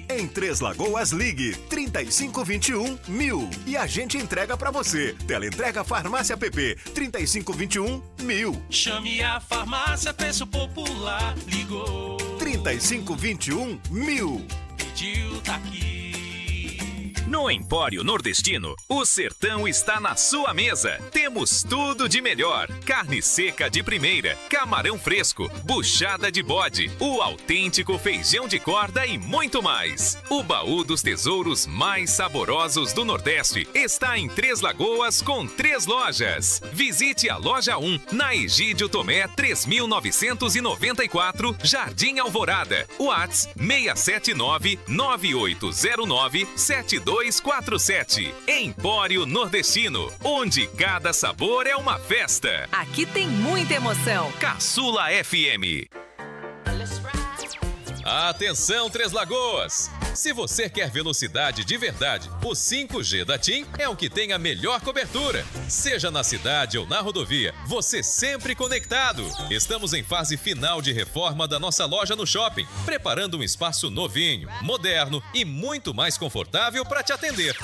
Em Três Lagoas, ligue 3521-1000 e a gente entrega pra você. Teleentrega Farmácia PP 3521-1000. Chame a farmácia, preço popular. Ligou 3521-1000. Pediu, tá aqui. No Empório Nordestino, o sertão está na sua mesa. Temos tudo de melhor. Carne seca de primeira, camarão fresco, buchada de bode, o autêntico feijão de corda e muito mais. O baú dos tesouros mais saborosos do Nordeste está em Três Lagoas com 3 lojas. Visite a loja 1 na Egídio Tomé 3994, Jardim Alvorada. WhatsApp 679-9809-7247. Empório Nordestino, onde cada sabor é uma festa. Aqui tem muita emoção. Caçula FM. Atenção, Três Lagoas! Se você quer velocidade de verdade, o 5G da TIM é o que tem a melhor cobertura. Seja na cidade ou na rodovia, você sempre conectado. Estamos em fase final de reforma da nossa loja no shopping, preparando um espaço novinho, moderno e muito mais confortável para te atender.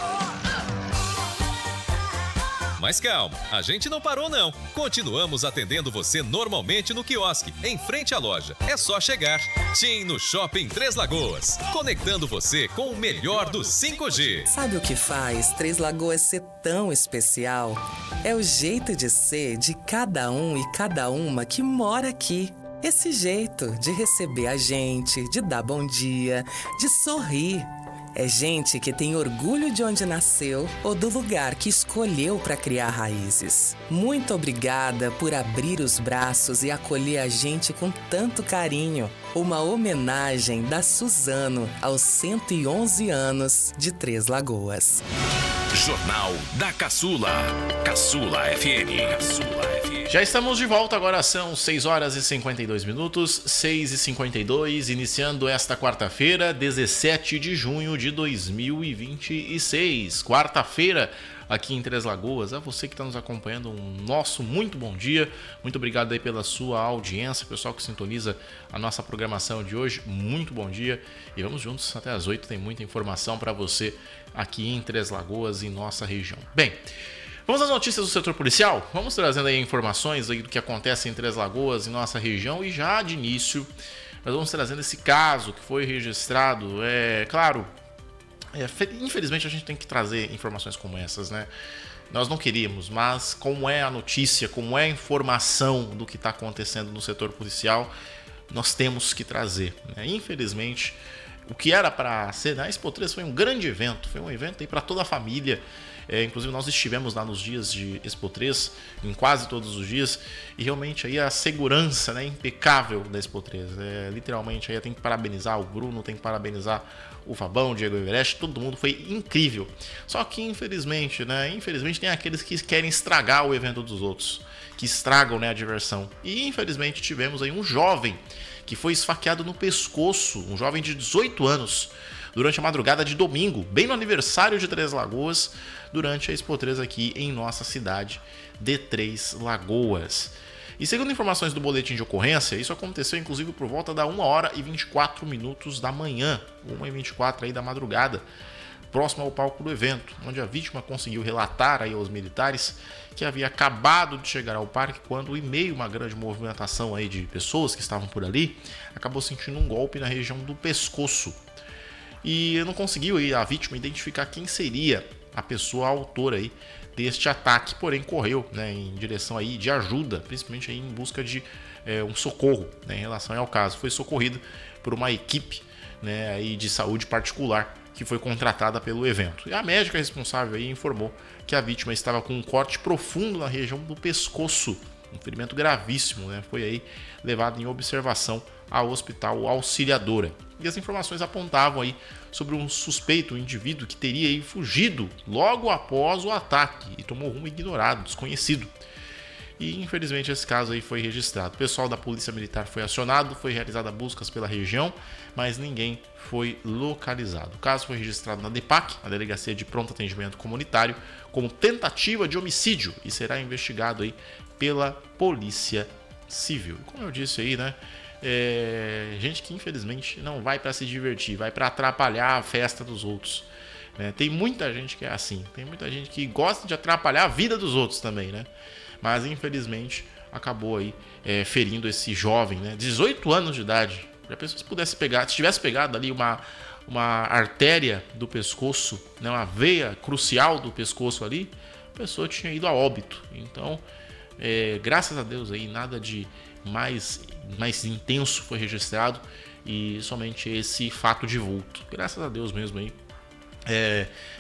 Mas calma, a gente não parou não. Continuamos atendendo você normalmente no quiosque, em frente à loja. É só chegar. TIM no Shopping Três Lagoas, conectando você com o melhor do 5G. Sabe o que faz Três Lagoas ser tão especial? É o jeito de ser de cada um e cada uma que mora aqui. Esse jeito de receber a gente, de dar bom dia, de sorrir. É gente que tem orgulho de onde nasceu ou do lugar que escolheu para criar raízes. Muito obrigada por abrir os braços e acolher a gente com tanto carinho. Uma homenagem da Suzano aos 111 anos de Três Lagoas. Jornal da Caçula. Caçula FM. Caçula FM. Já estamos de volta, agora são 6 horas e 52 minutos, 6h52, iniciando esta quarta-feira, 17 de junho de 2026. Quarta-feira, aqui em Três Lagoas. A você que está nos acompanhando, um nosso muito bom dia. Muito obrigado aí pela sua audiência, pessoal que sintoniza a nossa programação de hoje. Muito bom dia e vamos juntos até as 8. Tem muita informação para você aqui em Três Lagoas e nossa região. Bem, vamos às notícias do setor policial? Vamos trazendo aí informações aí do que acontece em Três Lagoas, em nossa região, e já de início nós vamos trazendo esse caso que foi registrado. Infelizmente a gente tem que trazer informações como essas, né? Nós não queríamos, mas como é a notícia, como é a informação do que está acontecendo no setor policial, nós temos que trazer, né? Infelizmente, o que era para ser, né? A Expo 3 foi um grande evento, foi um evento aí para toda a família. Inclusive nós estivemos lá nos dias de Expo 3, em quase todos os dias, e realmente aí a segurança, né, impecável da Expo 3. Literalmente aí tem que parabenizar o Bruno, tem que parabenizar o Fabão, o Diego Everest, todo mundo, foi incrível. Só que infelizmente tem aqueles que querem estragar o evento dos outros, que estragam, né, a diversão. E infelizmente tivemos aí um jovem que foi esfaqueado no pescoço, um jovem de 18 anos, durante a madrugada de domingo, bem no aniversário de Três Lagoas, durante a Expo 3 aqui em nossa cidade de Três Lagoas. E segundo informações do boletim de ocorrência, isso aconteceu inclusive por volta da 1h24 da manhã, 1h24 aí da madrugada, próximo ao palco do evento, onde a vítima conseguiu relatar aí aos militares que havia acabado de chegar ao parque quando, em meio a uma grande movimentação aí de pessoas que estavam por ali, acabou sentindo um golpe na região do pescoço. E não conseguiu aí a vítima identificar quem seria a pessoa autora aí deste ataque, porém correu, né, em direção aí de ajuda, principalmente aí em busca de um socorro, né, em relação ao caso. Foi socorrido por uma equipe, né, aí de saúde particular que foi contratada pelo evento. E a médica responsável aí informou que a vítima estava com um corte profundo na região do pescoço, um ferimento gravíssimo, né, foi aí levado em observação ao Hospital Auxiliadora. E as informações apontavam aí sobre um suspeito, um indivíduo que teria aí fugido logo após o ataque e tomou rumo ignorado, desconhecido. E infelizmente esse caso aí foi registrado. O pessoal da Polícia Militar foi acionado, foi realizada buscas pela região, mas ninguém foi localizado. O caso foi registrado na DEPAC, a Delegacia de Pronto Atendimento Comunitário, como tentativa de homicídio e será investigado aí pela Polícia Civil. Como eu disse aí, né? gente que infelizmente não vai para se divertir, vai para atrapalhar a festa dos outros. Né? Tem muita gente que é assim, tem muita gente que gosta de atrapalhar a vida dos outros também, né? Mas infelizmente acabou aí ferindo esse jovem, né? 18 anos de idade. Já pensou se pudesse pegar, se tivesse pegado ali uma artéria do pescoço, né? Uma veia crucial do pescoço ali, a pessoa tinha ido a óbito. Então, graças a Deus aí nada de mais intenso foi registrado e somente esse fato de vulto. Graças a Deus mesmo aí.